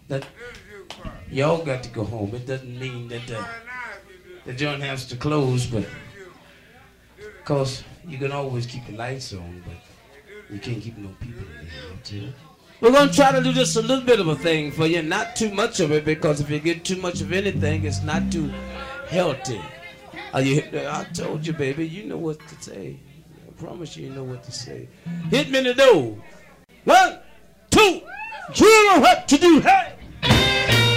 that y'all got to go home. It doesn't mean that the joint has to close, but because you can always keep the lights on, but you can't keep no people in here too. We're going to try to do just a little bit of a thing for you, not too much of it, because if you get too much of anything, it's not too healthy. I told you, baby, you know what to say. I promise you know what to say. Hit me in the door. 1, 2, you know what to do. Hey!